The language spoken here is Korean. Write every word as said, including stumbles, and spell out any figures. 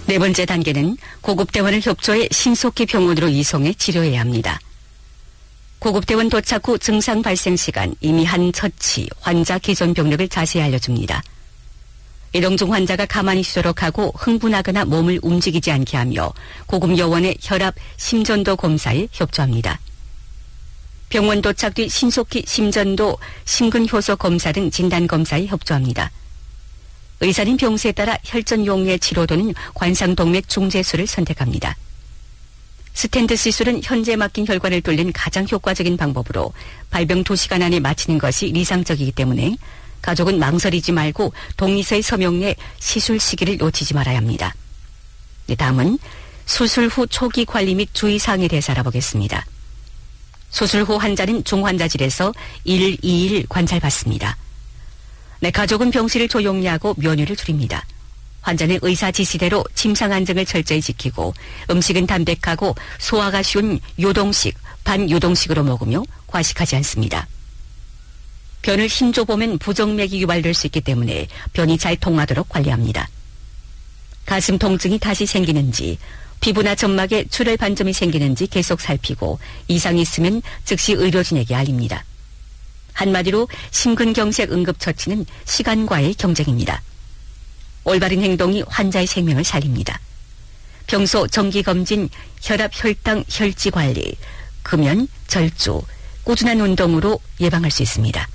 네 번째 단계는 고급대원을 협조해 신속히 병원으로 이송해 치료해야 합니다. 고급대원 도착 후 증상 발생 시간, 이미 한 처치, 환자 기존 병력을 자세히 알려줍니다. 이동 중 환자가 가만히 쉬도록 하고 흥분하거나 몸을 움직이지 않게 하며 고급 요원의 혈압, 심전도 검사에 협조합니다. 병원 도착 뒤 신속히 심전도, 심근효소 검사 등 진단검사에 협조합니다. 의사는 병세에 따라 혈전 용해 치료 또는 관상동맥 중재술을 선택합니다. 스텐트 시술은 현재 막힌 혈관을 뚫는 가장 효과적인 방법으로 발병 두 시간 안에 마치는 것이理想적이기 때문에 가족은 망설이지 말고 동의서에 서명해 시술 시기를 놓치지 말아야 합니다. 다음은 수술 후 초기 관리 및 주의사항에 대해서 알아보겠습니다. 수술 후 환자는 중환자실에서 일, 이 일 관찰받습니다. 네, 가족은 병실을 조용히 하고 면유를 줄입니다. 환자는 의사 지시대로 침상 안정을 철저히 지키고 음식은 담백하고 소화가 쉬운 요동식, 반요동식으로 먹으며 과식하지 않습니다. 변을 힘줘 보면 부정맥이 유발될 수 있기 때문에 변이 잘 통하도록 관리합니다. 가슴 통증이 다시 생기는지, 피부나 점막에 출혈 반점이 생기는지 계속 살피고 이상이 있으면 즉시 의료진에게 알립니다. 한마디로 심근경색 응급처치는 시간과의 경쟁입니다. 올바른 행동이 환자의 생명을 살립니다. 평소 정기검진, 혈압, 혈당, 혈지 관리, 금연, 절주, 꾸준한 운동으로 예방할 수 있습니다.